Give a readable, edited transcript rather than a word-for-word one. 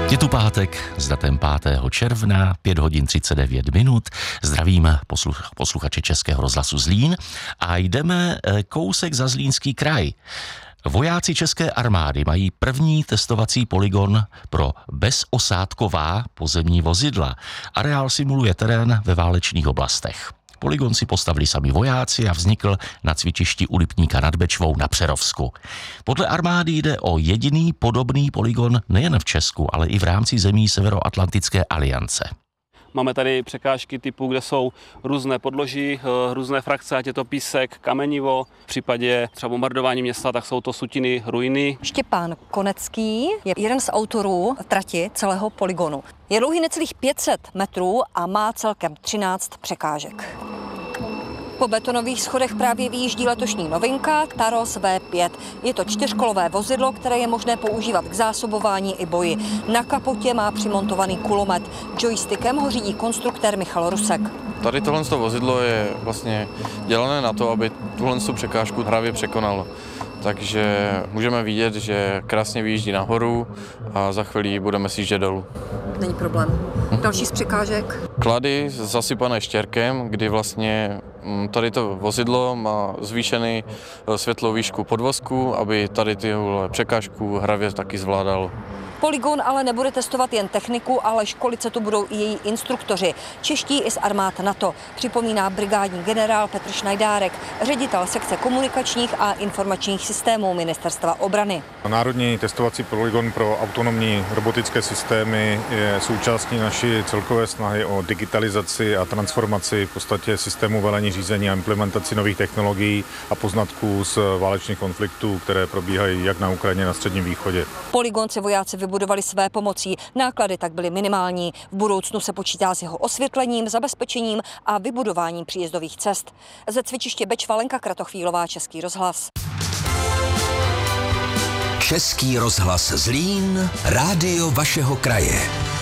Je tu pátek s datem 5. června, 5 hodin 39 minut. Zdravím posluchače Českého rozhlasu Zlín a jdeme kousek za Zlínský kraj. Vojáci České armády mají první testovací polygon pro bezosádková pozemní vozidla. Areál simuluje terén ve válečných oblastech. Polygon si postavili sami vojáci a vznikl na cvičišti u Lipníka nad Bečvou na Přerovsku. Podle armády jde o jediný podobný polygon nejen v Česku, ale i v rámci zemí Severoatlantické aliance. Máme tady překážky typu, kde jsou různé podloží, různé frakce, ať je to písek, kamenivo. V případě třeba bombardování města, tak jsou to sutiny, ruiny. Štěpán Konecký je jeden z autorů trati celého polygonu. Je dlouhý necelých 500 metrů a má celkem 13 překážek. Po betonových schodech právě vyjíždí letošní novinka Taros V5. Je to čtyřkolové vozidlo, které je možné používat k zásobování i boji. Na kapotě má přimontovaný kulomet. Joystickem ho řídí konstruktér Michal Rusek. Tady tohle vozidlo je vlastně dělané na to, aby tuhle překážku hravě překonalo. Takže můžeme vidět, že krásně vyjíždí nahoru a za chvíli budeme sjíždět dolů. Není problém. Další z překážek? Klady zasypané štěrkem, kdy vlastně tady to vozidlo má zvýšený světlou výšku podvozku, aby tady tyhle překážku hravě taky zvládal. Polygon ale nebude testovat jen techniku, ale školit se tu budou i její instruktoři. Čeští i z armád NATO, připomíná brigádní generál Petr Šnajdárek, ředitel sekce komunikačních a informačních systémů Ministerstva obrany. Národní testovací polygon pro autonomní robotické systémy je součástí naší celkové snahy o digitalizaci a transformaci v podstatě systému velení řízení a implementaci nových technologií a poznatků z válečných konfliktů, které probíhají jak na Ukrajině, na Středním východě. Polygon si vojáci vybudovali své pomocí, náklady tak byly minimální. V budoucnu se počítá s jeho osvětlením, zabezpečením a vybudováním příjezdových cest. Ze cvičiště Bečva Lenka Kratochvílová, Český rozhlas. Český rozhlas Zlín, rádio vašeho kraje.